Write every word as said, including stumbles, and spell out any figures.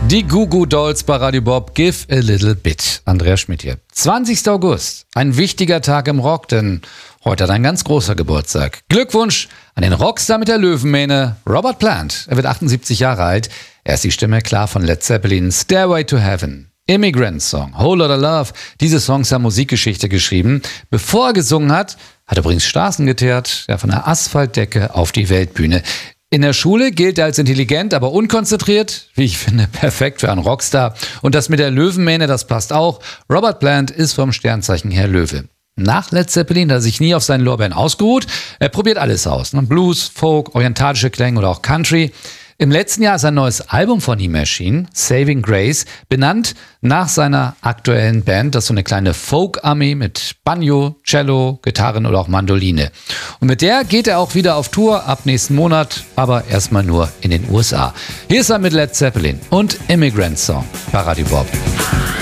Die Goo Goo Dolls bei Radio Bob, Give a Little Bit. Andreas Schmidt hier. zwanzigster August, ein wichtiger Tag im Rock, denn heute hat ein ganz großer Geburtstag. Glückwunsch an den Rockstar mit der Löwenmähne, Robert Plant. Er wird achtundsiebzig Jahre alt. Er ist die Stimme klar von Led Zeppelin, Stairway to Heaven. Immigrant Song, Whole Lotta Love. Diese Songs haben Musikgeschichte geschrieben. Bevor er gesungen hat, hat er übrigens Straßen geteert, ja, von der Asphaltdecke auf die Weltbühne. In der Schule gilt er als intelligent, aber unkonzentriert. Wie ich finde, perfekt für einen Rockstar. Und das mit der Löwenmähne, das passt auch. Robert Plant ist vom Sternzeichen her Löwe. Nach Led Zeppelin hat er sich nie auf seinen Lorbeeren ausgeruht. Er probiert alles aus. Blues, Folk, orientalische Klänge oder auch Country. Im letzten Jahr ist ein neues Album von ihm erschienen, Saving Grace, benannt nach seiner aktuellen Band. Das ist so eine kleine Folk-Armee mit Banjo, Cello, Gitarren oder auch Mandoline. Und mit der geht er auch wieder auf Tour ab nächsten Monat, aber erstmal nur in den U S A. Hier ist er mit Led Zeppelin und Immigrant Song bei Radio Bob.